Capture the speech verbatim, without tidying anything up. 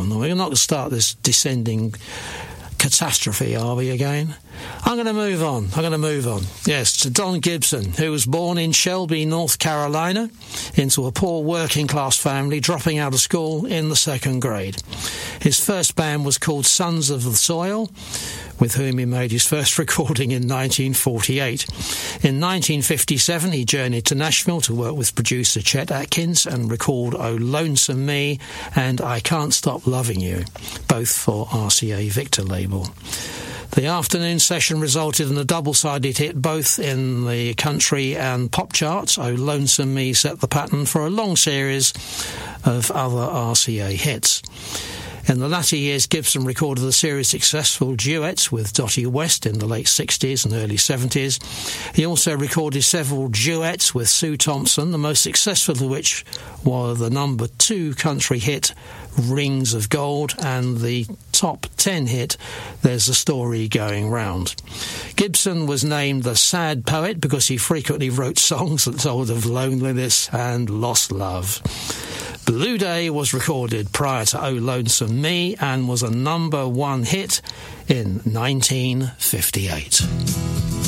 on. We're not going to start this descending catastrophe, are we, again? I'm going to move on. I'm going to move on. Yes, to Don Gibson, who was born in Shelby, North Carolina, into a poor working-class family, dropping out of school in the second grade. His first band was called Sons of the Soil, with whom he made his first recording in nineteen forty-eight. In nineteen fifty-seven, he journeyed to Nashville to work with producer Chet Atkins and record Oh Lonesome Me and I Can't Stop Loving You, both for R C A Victor label. The afternoon session resulted in a double-sided hit both in the country and pop charts. Oh Lonesome Me set the pattern for a long series of other R C A hits. In the latter years, Gibson recorded a series of successful duets with Dottie West in the late sixties and early seventies. He also recorded several duets with Sue Thompson, the most successful of which were the number two country hit Rings of Gold and the top ten hit There's a Story Going Round. Gibson was named the sad poet because he frequently wrote songs that told of loneliness and lost love. Blue Day was recorded prior to Oh Lonesome Me and was a number one hit in nineteen fifty-eight.